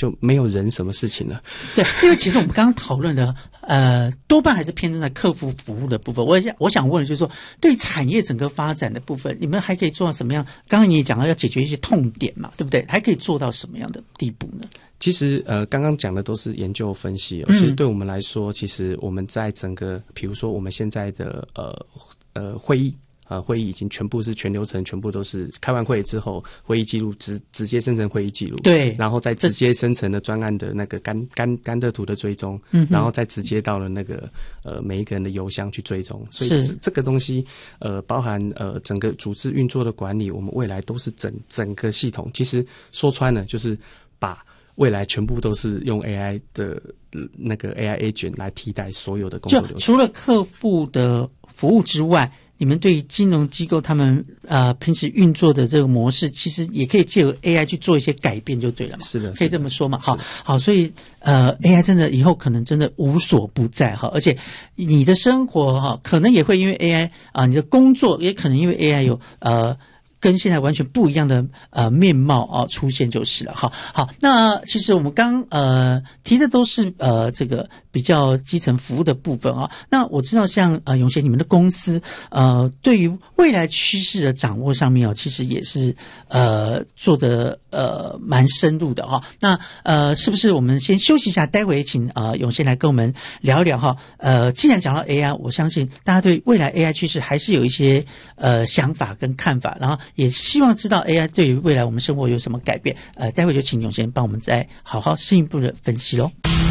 就没有人什么事情了。 对，因为其实我们刚刚讨论的多半还是偏重在客户服务的部分。我想问的就是说，对产业整个发展的部分，你们还可以做到什么样？刚刚你也讲到要解决一些痛点嘛，对不对？还可以做到什么样的地步呢？ 其实刚刚讲的都是研究分析其实对我们来说，其实我们在整个比如说我们现在的会议已经全部是全流程，全部都是开完会之后，会议记录直接生成会议记录， 对， 然后再直接生成了专案的那个甘特图的追踪，然后再直接到了那个每一个人的邮箱去追踪，所以这个东西包含整个组织运作的管理，我们未来都是整个系统，其实说穿了就是把未来全部都是用 AI 的那个 AI agent 来替代所有的工作流程， 就除了客户的服务之外，你们对于金融机构他们平时运作的这个模式，其实也可以借由 AI 去做一些改变就对了嘛。 是的， 可以这么说嘛。好，所以AI 真的以后可能真的无所不在哈，而且你的生活可能也会因为 AI 你的工作也可能因为 AI 有跟现在完全不一样的面貌出现就是了。好，那其实我们刚提的都是这个比较基层服务的部分那我知道像永贤你们的公司对于未来趋势的掌握上面其实也是做的蛮深入的那是不是我们先休息一下，待会请永贤来跟我们聊一聊既然讲到 AI， 我相信大家对未来 AI 趋势还是有一些想法跟看法，然后也希望知道 AI 对于未来我们生活有什么改变。待会就请永贤帮我们再好好进一步的分析咯。